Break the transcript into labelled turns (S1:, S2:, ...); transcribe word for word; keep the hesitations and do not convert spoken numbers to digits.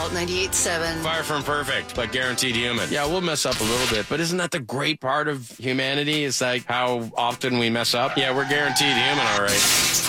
S1: Alt ninety-eight point seven.
S2: Far from perfect, but guaranteed human. Yeah, we'll mess up a little bit, but isn't that the great part of humanity? Is like how often we mess up? Yeah, we're guaranteed human, all right.